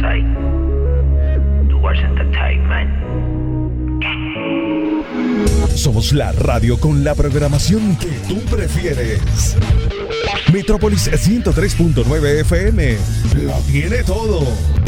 say. Towards Entertainment. Somos la radio con la programación que tú prefieres. Metrópolis 103.9 FM lo tiene todo.